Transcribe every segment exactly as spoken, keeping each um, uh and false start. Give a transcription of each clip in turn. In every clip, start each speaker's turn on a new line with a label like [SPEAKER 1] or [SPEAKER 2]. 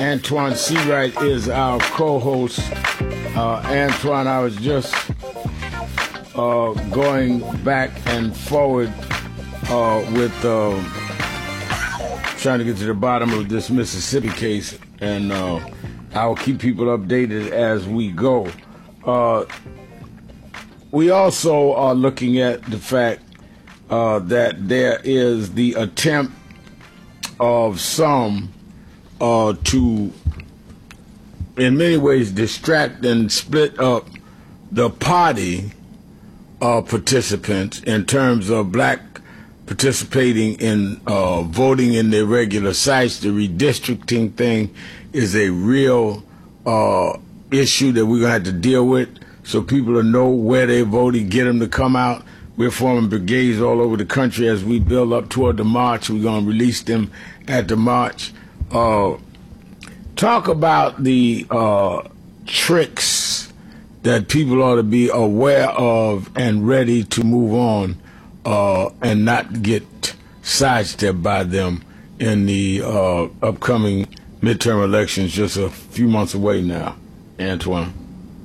[SPEAKER 1] Antoine Seawright is our co-host. Uh, Antoine, I was just uh, going back and forward uh, with uh, trying to get to the bottom of this Mississippi case, and uh, I'll keep people updated as we go. Uh, we also are looking at the fact uh, that there is the attempt of some uh, to, in many ways, distract and split up the party uh, participants in terms of black participating in uh, voting in their regular sites. The redistricting thing is a real uh, issue that we're going to have to deal with, so people will know where they're voting, get them to come out. We're forming brigades all over the country as we build up toward the march. We're going to release them at the march. Uh, talk about the uh, tricks that people ought to be aware of and ready to move on uh, and not get sidestepped by them in the uh, upcoming midterm elections just a few months away now. Antoine.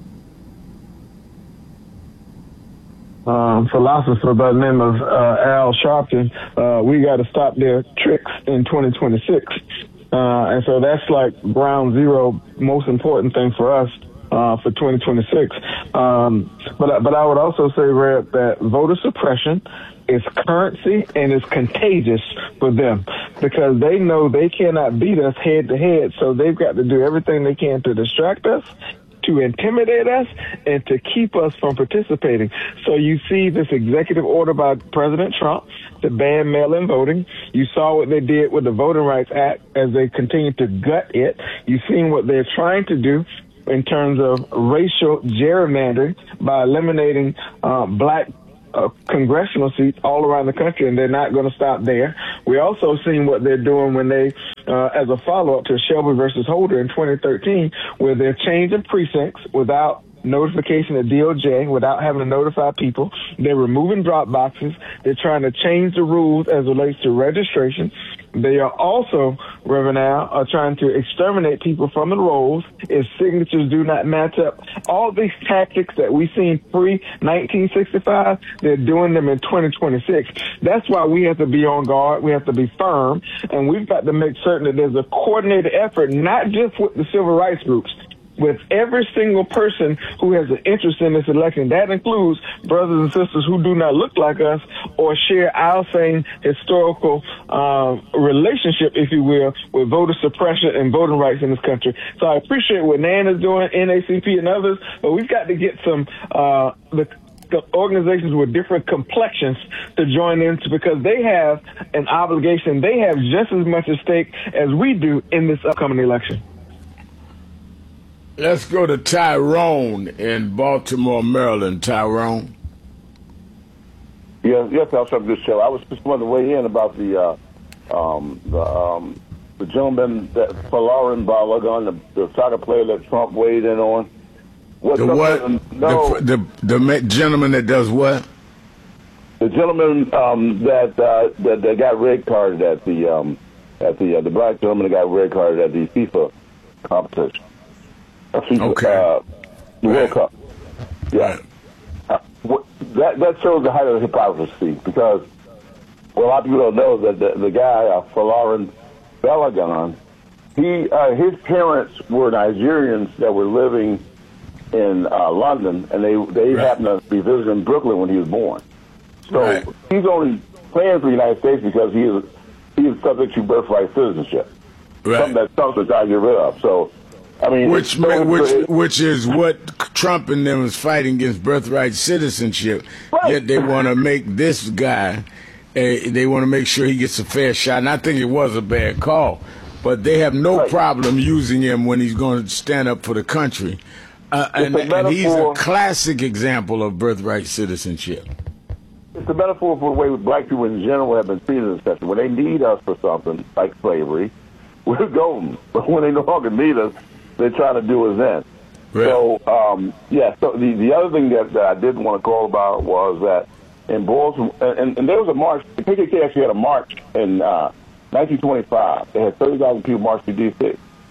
[SPEAKER 2] Um, philosopher by the name of uh, Al Sharpton, uh, we got to stop their tricks in twenty twenty-six. Uh, and so that's like ground zero, most important thing for us uh, for twenty twenty-six. Um, but, but I would also say, Red, that voter suppression is currency and is contagious for them because they know they cannot beat us head to head. So they've got to do everything they can to distract us, to intimidate us, and to keep us from participating. So you see this executive order by President Trump to ban mail-in voting. You saw what they did with the Voting Rights Act as they continue to gut it. You've seen what they're trying to do in terms of racial gerrymandering by eliminating uh, black Uh, congressional seats all around the country, and they're not going to stop there. We also seen what they're doing when they, uh, as a follow-up to Shelby versus Holder in twenty thirteen, where they're changing precincts without notification of D O J, without having to notify people. They're removing drop boxes. They're trying to change the rules as it relates to registration. They are also, Reverend Al, are trying to exterminate people from the rolls if signatures do not match up. All these tactics that we seen pre nineteen sixty-five, they're doing them in twenty twenty-six. That's why we have to be on guard. We have to be firm, and we've got to make certain that there's a coordinated effort, not just with the civil rights groups, with every single person who has an interest in this election. That includes brothers and sisters who do not look like us or share our same historical uh, relationship, if you will, with voter suppression and voting rights in this country. So I appreciate what Nan is doing, N A C P and others, but we've got to get some uh, the the organizations with different complexions to join in because they have an obligation. They have just as much at stake as we do in this upcoming election.
[SPEAKER 1] Let's go to Tyrone in Baltimore, Maryland. Tyrone.
[SPEAKER 3] Yes, yes, I'll start this show. I was just wanting to weigh in about the uh, um, the um, the gentleman that Folarin Balogun, the, the soccer player that Trump weighed in on. What
[SPEAKER 1] the what?
[SPEAKER 3] No,
[SPEAKER 1] the, the the gentleman that does what?
[SPEAKER 3] The gentleman um, that, uh, that that got red carded at the um, at the uh, the black gentleman that got red carded at the FIFA competition.
[SPEAKER 1] Okay.
[SPEAKER 3] Uh, the World Cup. Yeah.
[SPEAKER 1] Right.
[SPEAKER 3] Uh, what, that that shows the height of hypocrisy because well, a lot of people don't know that the, the guy, uh, Folarin Balogun, he uh, his parents were Nigerians that were living in uh, London, and they they
[SPEAKER 1] right.
[SPEAKER 3] happened to be visiting Brooklyn when he was born. So
[SPEAKER 1] right.
[SPEAKER 3] he's only playing for the United States because he is he is subject to birthright citizenship.
[SPEAKER 1] Right.
[SPEAKER 3] Something that Trump is trying to get rid of. So. I mean,
[SPEAKER 1] which
[SPEAKER 3] so
[SPEAKER 1] which which is what Trump and them is fighting against birthright citizenship.
[SPEAKER 3] Right.
[SPEAKER 1] Yet they want to make this guy, uh, they want to make sure he gets a fair shot. And I think it was a bad call, but they have no
[SPEAKER 3] right.
[SPEAKER 1] problem using him when he's going to stand up for the country. Uh, and, and he's a classic example of birthright citizenship.
[SPEAKER 3] It's a metaphor for the way black people in general have been treated in this country. When they need us for something like slavery, we're golden. But when they no longer need us, they're trying to do us in.
[SPEAKER 1] Right.
[SPEAKER 3] So, um, yeah, so the, the other thing that, that I did want to call about was that in Baltimore, and, and there was a march, the K K K actually had a march in uh, nineteen twenty-five. They had thirty thousand people march to D C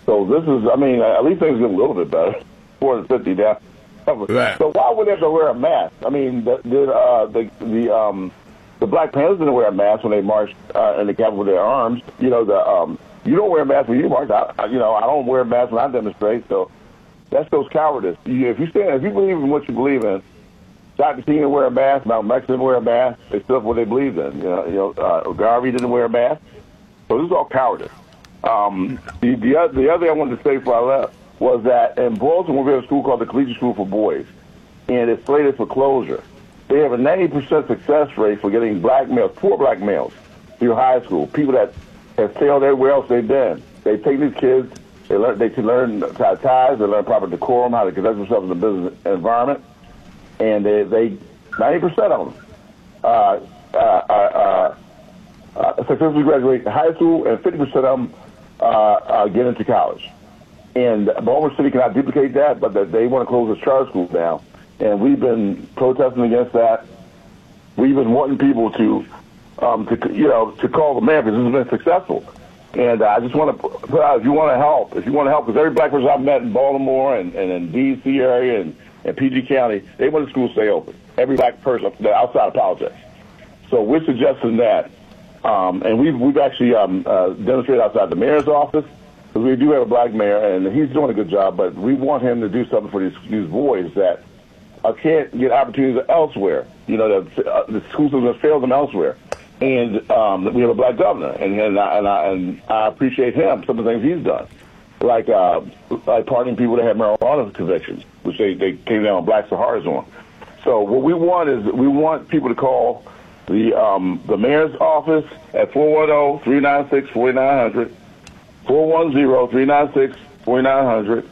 [SPEAKER 3] So this is, I mean, at least things get a little bit better. four hundred fifty now.
[SPEAKER 1] Right.
[SPEAKER 3] So why would they have to wear a mask? I mean, the the uh, the, the um the Black Panthers didn't wear a mask when they marched uh, in the Capitol with their arms. You know, the um you don't wear a mask when you march. I, I, you know, I don't wear a mask when I demonstrate. So that's those cowardice. You, if you stand, if you believe in what you believe in, Doctor King didn't wear a mask. Malcolm X didn't wear a mask. They stood for what they believed in. You know, you know, uh, Garvey didn't wear a mask. So this is all cowardice. Um, the the other, the other thing I wanted to say before I left was that in Baltimore we have a school called the Collegiate School for Boys, and it's slated for closure. They have a ninety percent success rate for getting black males, poor black males, through high school. People that have failed everywhere else they've been. They take these kids. They learn. They can learn tie ties. They learn proper decorum, how to conduct themselves in the business environment, and they they ninety percent of them uh, uh, uh, uh, successfully graduate high school, and fifty percent of them uh, uh, get into college. And Baltimore City cannot duplicate that, but they want to close the charter school down. And we've been protesting against that. We've been wanting people to, um, to you know, to call the mayor because this has been successful. And uh, I just want to put out, if you want to help, if you want to help, because every black person I've met in Baltimore and, and in D C area and, and P G County, they want the school to stay open. Every black person outside of politics. So we're suggesting that. Um, and we've, we've actually um, uh, demonstrated outside the mayor's office. Because we do have a black mayor, and he's doing a good job, but we want him to do something for these, these boys that uh, can't get opportunities elsewhere. You know, the, uh, the school system has failed them elsewhere. And um, we have a black governor, and and I, and, I, and I appreciate him, some of the things he's done, like uh, like pardoning people that have marijuana convictions, which they, they came down on Black Saharas on. So what we want is we want people to call the um, the mayor's office at four one zero, three nine six, four nine zero zero. four one zero, three nine six, four nine zero zero.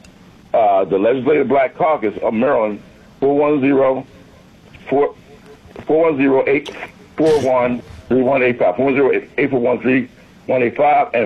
[SPEAKER 3] Uh, the Legislative Black Caucus of Maryland, four one zero, four one zero, eight four one, three one eight five, four one zero, eight four one, three one eight five, and